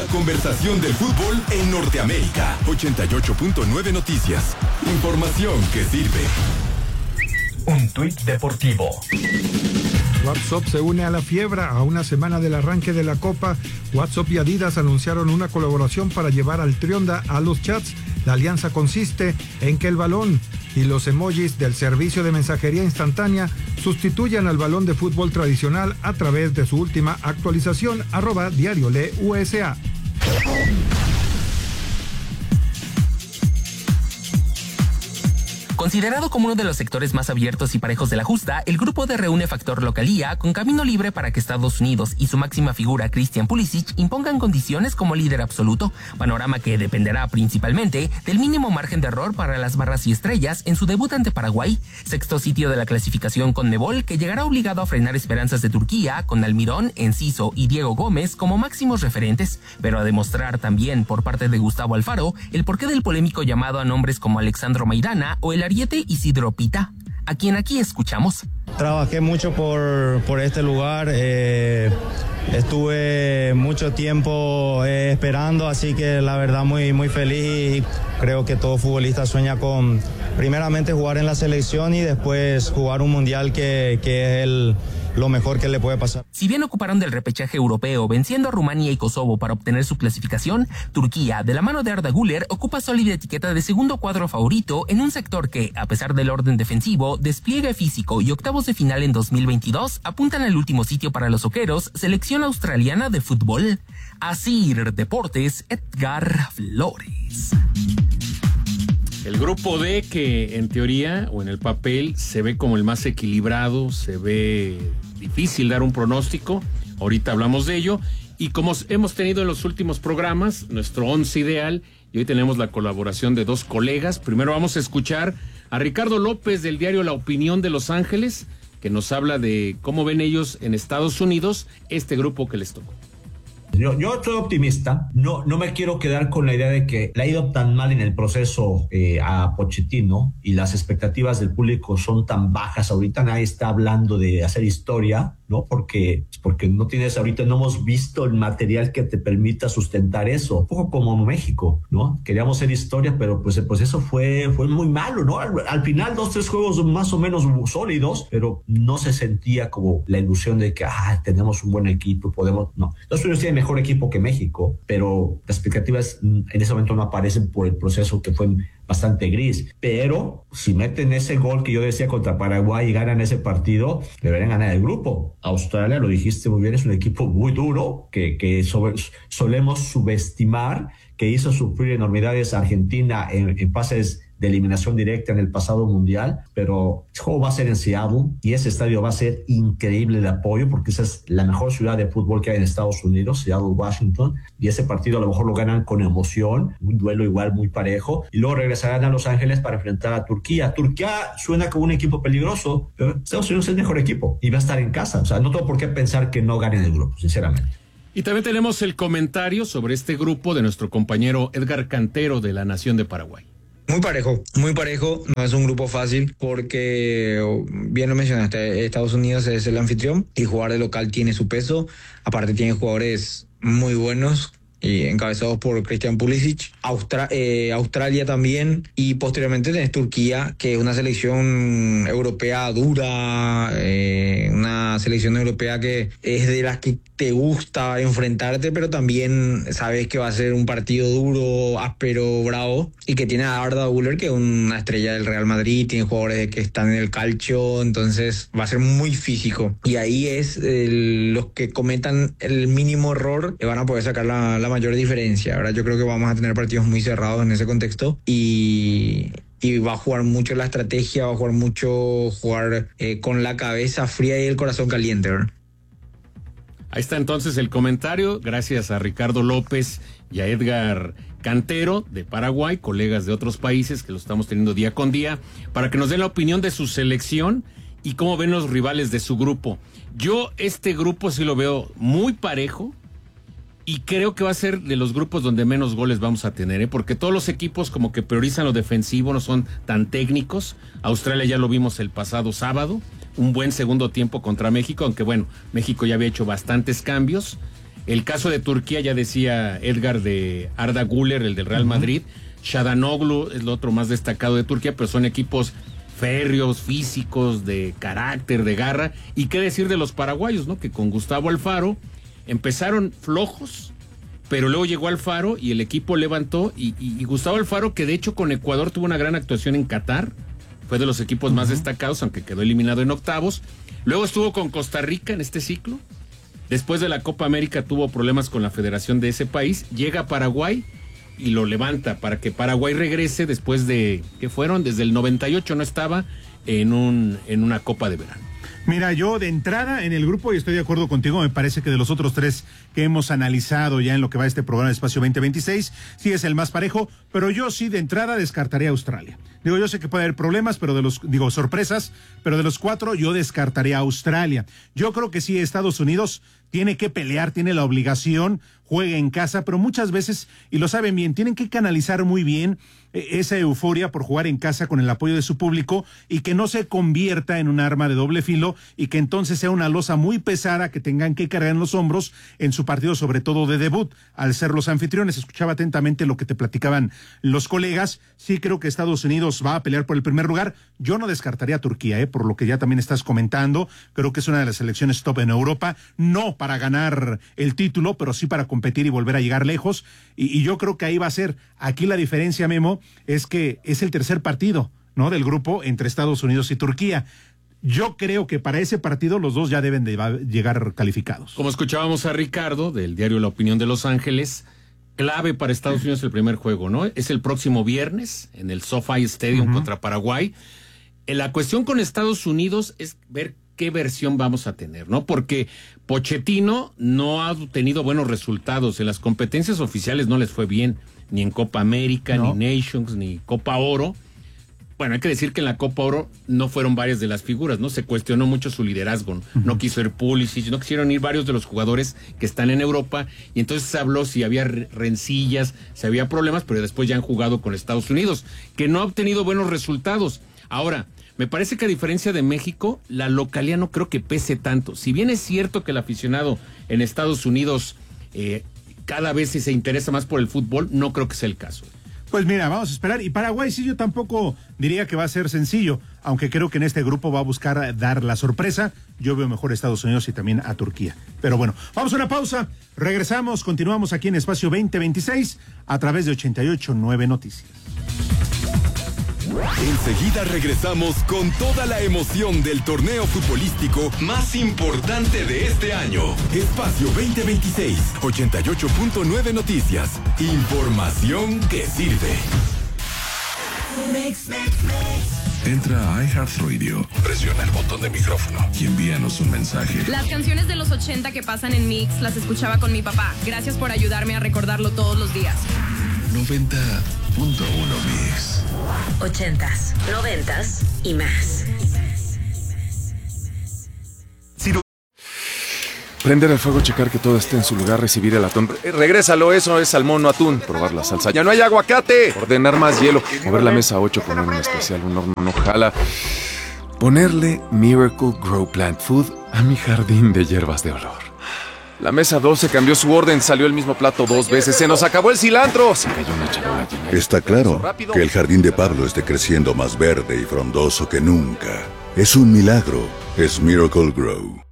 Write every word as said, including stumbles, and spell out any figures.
conversación del fútbol en Norteamérica. ochenta y ocho punto nueve Noticias. Información que sirve. Un tuit deportivo. WhatsApp se une a la fiebre. A una semana del arranque de la Copa, WhatsApp y Adidas anunciaron una colaboración para llevar al Trionda a los chats. La alianza consiste en que el balón y los emojis del servicio de mensajería instantánea sustituyan al balón de fútbol tradicional a través de su última actualización, arroba diario le U S A. Considerado como uno de los sectores más abiertos y parejos de la justa, el grupo de Reúne Factor Localía con camino libre para que Estados Unidos y su máxima figura Christian Pulisic impongan condiciones como líder absoluto, panorama que dependerá principalmente del mínimo margen de error para las barras y estrellas en su debut ante Paraguay, sexto sitio de la clasificación Conmebol, que llegará obligado a frenar esperanzas de Turquía con Almirón, Enciso y Diego Gómez como máximos referentes, pero a demostrar también por parte de Gustavo Alfaro el porqué del polémico llamado a nombres como Alexandro Maidana o el Ariete Isidro Pita, a quien aquí escuchamos. Trabajé mucho por, por este lugar, eh, estuve mucho tiempo eh, esperando, así que la verdad muy, muy feliz, y creo que todo futbolista sueña con primeramente jugar en la selección y después jugar un mundial que, que es el... lo mejor que le puede pasar. Si bien ocuparon del repechaje europeo venciendo a Rumania y Kosovo para obtener su clasificación, Turquía, de la mano de Arda Güler, ocupa sólida etiqueta de segundo cuadro favorito en un sector que, a pesar del orden defensivo, despliegue físico y octavos de final en dos mil veintidós, apuntan al último sitio para los oqueros, selección australiana de fútbol. Asir Deportes, Edgar Flores. El grupo D, que en teoría o en el papel se ve como el más equilibrado, se ve difícil dar un pronóstico, ahorita hablamos de ello, y como hemos tenido en los últimos programas, nuestro once ideal, y hoy tenemos la colaboración de dos colegas. Primero vamos a escuchar a Ricardo López del diario La Opinión de Los Ángeles, que nos habla de cómo ven ellos en Estados Unidos este grupo que les tocó. Yo, yo soy optimista, no, no me quiero quedar con la idea de que le ha ido tan mal en el proceso eh, a Pochettino y las expectativas del público son tan bajas. Ahorita nadie está hablando de hacer historia, ¿no? Porque, porque no tienes ahorita, no hemos visto el material que te permita sustentar eso. Un poco como México, ¿no? Queríamos hacer historia, pero pues el proceso fue, fue muy malo, ¿no? Al, al final dos, tres juegos más o menos sólidos, pero no se sentía como la ilusión de que, ah, tenemos un buen equipo, podemos, no. Estados Unidos tiene mejor equipo que México, pero las expectativas en ese momento no aparecen por el proceso que fue bastante gris. Pero si meten ese gol que yo decía contra Paraguay y ganan ese partido, deberían ganar el grupo. Australia, lo dijiste muy bien, es un equipo muy duro que, que sobre, solemos subestimar, que hizo sufrir enormidades a Argentina en, en fases de eliminación directa en el pasado mundial, pero el juego va a ser en Seattle y ese estadio va a ser increíble de apoyo porque esa es la mejor ciudad de fútbol que hay en Estados Unidos, Seattle, Washington, y ese partido a lo mejor lo ganan con emoción, un duelo igual muy parejo, y luego regresarán a Los Ángeles para enfrentar a Turquía. Turquía suena como un equipo peligroso, pero Estados Unidos es el mejor equipo y va a estar en casa, o sea, no tengo por qué pensar que no ganen el grupo, sinceramente. Y también tenemos el comentario sobre este grupo de nuestro compañero Edgar Cantero de La Nación de Paraguay. Muy parejo, muy parejo, no es un grupo fácil porque, bien lo mencionaste, Estados Unidos es el anfitrión y jugar de local tiene su peso, aparte tiene jugadores muy buenos y encabezados por Christian Pulisic, Austra- eh, Australia también, y posteriormente tenés Turquía, que es una selección europea dura, eh, una selección europea que es de las que te gusta enfrentarte, pero también sabes que va a ser un partido duro, áspero, bravo, y que tiene a Arda Güler, que es una estrella del Real Madrid, tiene jugadores que están en el calcio, entonces va a ser muy físico, y ahí es el, los que cometan el mínimo error que van a poder sacar la, la mayor diferencia. Ahora yo creo que vamos a tener partidos muy cerrados en ese contexto y, y va a jugar mucho la estrategia, va a jugar mucho jugar eh, con la cabeza fría y el corazón caliente, ¿verdad? Ahí está entonces el comentario, gracias a Ricardo López y a Edgar Cantero de Paraguay, colegas de otros países que lo estamos teniendo día con día, para que nos den la opinión de su selección y cómo ven los rivales de su grupo. Yo este grupo sí lo veo muy parejo, y creo que va a ser de los grupos donde menos goles vamos a tener, ¿eh? Porque todos los equipos como que priorizan lo defensivo, no son tan técnicos. Australia ya lo vimos el pasado sábado, un buen segundo tiempo contra México, aunque bueno, México ya había hecho bastantes cambios. El caso de Turquía, ya decía Edgar, de Arda Güler, el del Real uh-huh. Madrid. Çalhanoğlu es el otro más destacado de Turquía, pero son equipos férreos, físicos, de carácter, de garra. Y qué decir de los paraguayos, ¿no? Que con Gustavo Alfaro empezaron flojos, pero luego llegó Alfaro y el equipo levantó. Y, y, y Gustavo Alfaro, que de hecho con Ecuador tuvo una gran actuación en Qatar, fue de los equipos uh-huh. más destacados, aunque quedó eliminado en octavos. Luego estuvo con Costa Rica en este ciclo. Después de la Copa América tuvo problemas con la federación de ese país. Llega a Paraguay y lo levanta para que Paraguay regrese después de, ¿qué fueron? Desde el noventa y ocho no estaba en, un, en una Copa de Verano. Mira, yo de entrada en el grupo, y estoy de acuerdo contigo, me parece que de los otros tres que hemos analizado ya en lo que va este programa de Espacio veinte veintiséis, sí es el más parejo, pero yo sí de entrada descartaría a Australia. Digo, yo sé que puede haber problemas, pero de los, digo, sorpresas, pero de los cuatro yo descartaría a Australia. Yo creo que sí, Estados Unidos tiene que pelear, tiene la obligación, juega en casa, pero muchas veces, y lo saben bien, tienen que canalizar muy bien esa euforia por jugar en casa con el apoyo de su público y que no se convierta en un arma de doble filo y que entonces sea una losa muy pesada que tengan que cargar en los hombros en su partido, sobre todo de debut, al ser los anfitriones. Escuchaba atentamente lo que te platicaban los colegas. Sí creo que Estados Unidos va a pelear por el primer lugar. Yo no descartaría a Turquía, eh, por lo que ya también estás comentando. Creo que es una de las selecciones top en Europa, no para ganar el título, pero sí para competir y volver a llegar lejos. Y, y yo creo que ahí va a ser. Aquí la diferencia, Memo, es que es el tercer partido, ¿no?, del grupo entre Estados Unidos y Turquía. Yo creo que para ese partido los dos ya deben de llegar calificados. Como escuchábamos a Ricardo del diario La Opinión de Los Ángeles, clave para Estados Unidos el primer juego, ¿no? Es el próximo viernes en el SoFi Stadium uh-huh. contra Paraguay. La cuestión con Estados Unidos es ver qué versión vamos a tener, ¿no? Porque Pochettino no ha tenido buenos resultados. En las competencias oficiales no les fue bien, ni en Copa América, no. ni Nations, ni Copa Oro. Bueno, hay que decir que en la Copa Oro no fueron varias de las figuras, ¿no? Se cuestionó mucho su liderazgo. Uh-huh. No quiso ir Pulisic, no quisieron ir varios de los jugadores que están en Europa, y entonces se habló si había rencillas, si había problemas, pero después ya han jugado con Estados Unidos, que no ha obtenido buenos resultados. Ahora, me parece que a diferencia de México, la localidad no creo que pese tanto. Si bien es cierto que el aficionado en Estados Unidos eh, cada vez se interesa más por el fútbol, no creo que sea el caso. Pues mira, vamos a esperar. Y Paraguay sí, yo tampoco diría que va a ser sencillo, aunque creo que en este grupo va a buscar dar la sorpresa. Yo veo mejor a Estados Unidos y también a Turquía. Pero bueno, vamos a una pausa. Regresamos, continuamos aquí en Espacio veinte veintiséis a través de ochenta y ocho punto nueve Noticias. Enseguida regresamos con toda la emoción del torneo futbolístico más importante de este año. Espacio veinte veintiséis, ochenta y ocho punto nueve Noticias. Información que sirve. Entra a iHeartRadio, presiona el botón de micrófono y envíanos un mensaje. Las canciones de los ochenta que pasan en Mix las escuchaba con mi papá. Gracias por ayudarme a recordarlo todos los días. noventa punto uno Mix. Ochentas, noventas y más. Prender el fuego, checar que todo esté en su lugar, recibir el atún. Eh, regrésalo, eso es salmón, no atún. Probar la salsa. ¡Ya no hay aguacate! Ordenar más hielo. Mover la mesa ocho, poner un especial, un horno no jala. Ponerle Miracle Grow Plant Food a mi jardín de hierbas de olor. La mesa doce cambió su orden, salió el mismo plato dos veces. ¡Se nos acabó el cilantro! Se cayó una charola llena. Está claro que el jardín de Pablo esté creciendo más verde y frondoso que nunca. Es un milagro. Es Miracle Grow.